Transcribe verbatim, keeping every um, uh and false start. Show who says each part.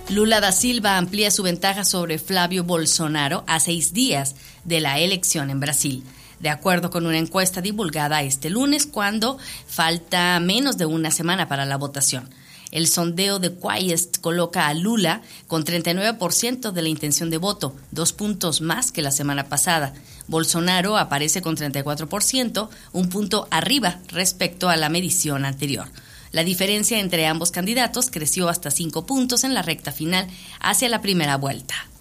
Speaker 1: Lula da Silva amplía su ventaja sobre Flávio Bolsonaro a seis días de la elección en Brasil, de acuerdo con una encuesta divulgada este lunes, cuando falta menos de una semana para la votación. El sondeo de Quaest coloca a Lula con treinta y nueve por ciento de la intención de voto, dos puntos más que la semana pasada. Bolsonaro aparece con treinta y cuatro por ciento, un punto arriba respecto a la medición anterior. La diferencia entre ambos candidatos creció hasta cinco puntos en la recta final hacia la primera vuelta.